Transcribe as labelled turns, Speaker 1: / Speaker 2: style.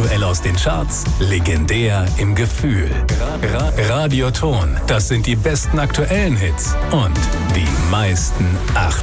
Speaker 1: Aktuell aus den Charts, legendär im Gefühl. Radioton, das sind die besten aktuellen Hits und die meisten 8